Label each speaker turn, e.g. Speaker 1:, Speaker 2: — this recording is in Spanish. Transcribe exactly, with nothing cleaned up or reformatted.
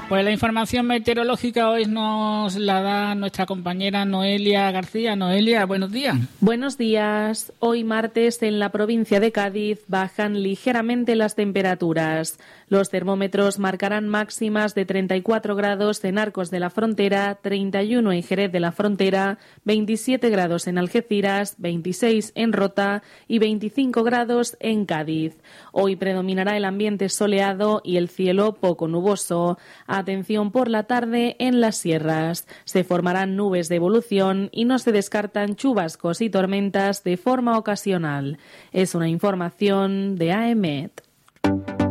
Speaker 1: Pues la información meteorológica hoy nos la da nuestra compañera Noelia García. Noelia, buenos días.
Speaker 2: Buenos días. Hoy martes en la provincia de Cádiz bajan ligeramente las temperaturas. Los termómetros marcarán máximas de treinta y cuatro grados en Arcos de la Frontera, treinta y uno en Jerez de la Frontera, veintisiete grados en Algeciras, veintiséis en Rota y veinticinco grados en Cádiz. Hoy predominará el ambiente soleado y el cielo poco nuboso. Atención por la tarde en las sierras. Se formarán nubes de evolución y no se descartan chubascos y tormentas de forma ocasional. Es una información de A E M E T.